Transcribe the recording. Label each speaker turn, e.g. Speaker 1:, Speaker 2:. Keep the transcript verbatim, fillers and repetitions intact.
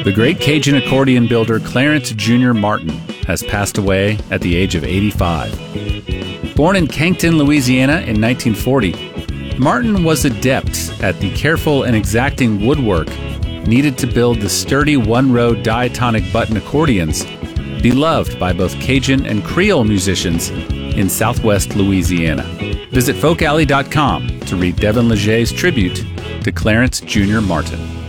Speaker 1: The great Cajun accordion builder Clarence Junior Martin has passed away at the age of eighty-five. Born in Cancton, Louisiana in nineteen forty, Martin was adept at the careful and exacting woodwork needed to build the sturdy one-row diatonic button accordions beloved by both Cajun and Creole musicians in southwest Louisiana. Visit folk alley dot com to read Devin Leger's tribute to Clarence Junior Martin.